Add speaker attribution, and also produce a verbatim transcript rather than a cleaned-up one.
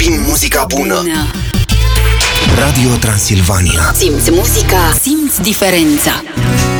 Speaker 1: Simțim muzica bună. Radio Transilvania.
Speaker 2: Simți muzica, simți diferența.